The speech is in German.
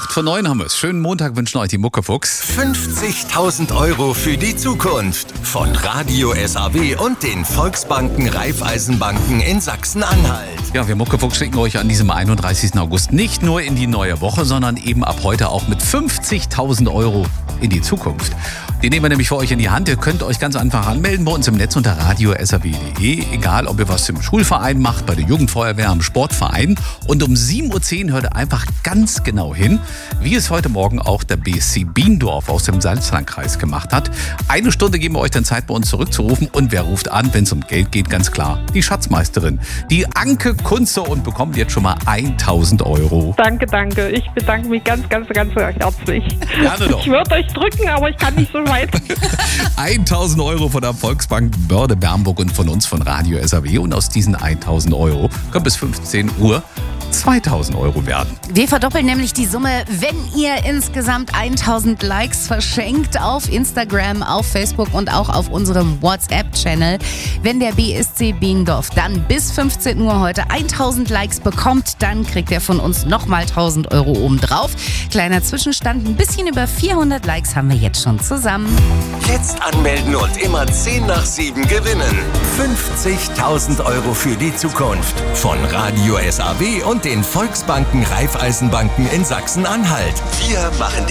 8:09 haben wir es. Schönen Montag wünschen euch die Muckefuchs. 50.000 € für die Zukunft von Radio SAW und den Volksbanken Raiffeisenbanken in Sachsen-Anhalt. Ja, wir Muckefuchs schicken euch an diesem 31. August nicht nur in die neue Woche, sondern eben ab heute auch mit 50.000 € in die Zukunft. Die nehmen wir nämlich für euch in die Hand. Ihr könnt euch ganz einfach anmelden bei uns im Netz unter radiosaw.de. Egal, ob ihr was im Schulverein macht, bei der Jugendfeuerwehr, am Sportverein. Und um 7:10 Uhr hört ihr einfach ganz genau hin, wie es heute Morgen auch der BSC Biendorf aus dem Salzlandkreis gemacht hat. 1 Stunde geben wir euch dann Zeit, bei uns zurückzurufen. Und wer ruft an, wenn es um Geld geht? Ganz klar, die Schatzmeisterin, die Anke Kunze, und bekommt jetzt schon mal 1.000 €. Danke. Ich bedanke mich ganz herzlich. Gerne doch. Ich würde euch drücken, aber ich kann nicht so weit. 1.000 € von der Volksbank Börde Bernburg und von uns von Radio SAW. Und aus diesen 1.000 € können bis 15 Uhr 2.000 € werden. Wir verdoppeln nämlich die Summe, wenn ihr insgesamt 1.000 Likes verschenkt auf Instagram, auf Facebook und auch auf unserem WhatsApp-Channel. Wenn der BSC Biendorf dann bis 15 Uhr heute 1.000 Likes bekommt, dann kriegt er von uns nochmal 1.000 € obendrauf. Kleiner Zwischenstand, ein bisschen über 400 Likes haben wir jetzt schon zusammen. Jetzt anmelden und immer 10 nach 7 gewinnen. 50.000 € für die Zukunft von Radio SAW und den Volksbanken Raiffeisenbanken in Sachsen-Anhalt. Wir machen den